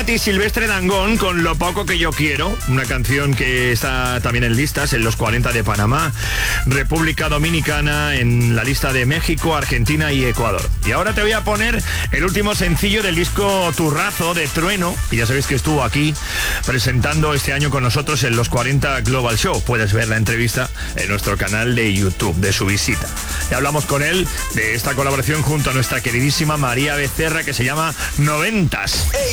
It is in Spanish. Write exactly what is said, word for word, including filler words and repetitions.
Mati Silvestre Dangond con Lo poco que yo quiero, una canción que está también en listas, en los cuarenta de Panamá, República Dominicana, en la lista de México, Argentina y Ecuador. Y ahora te voy a poner el último sencillo del disco Turrazo de Trueno, y ya sabéis que estuvo aquí presentando este año con nosotros en los cuarenta Global Show. Puedes ver la entrevista en nuestro canal de YouTube de su visita. Ya hablamos con él de esta colaboración junto a nuestra queridísima María Becerra, que se llama Noventas.